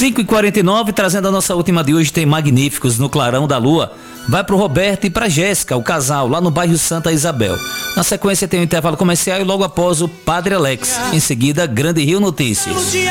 5h49, trazendo a nossa última de hoje, tem Magníficos no Clarão da Lua. Vai pro Roberto e pra Jéssica, o casal, lá no bairro Santa Isabel. Na sequência tem um intervalo comercial e logo após o Padre Alex. Em seguida, Grande Rio Notícias.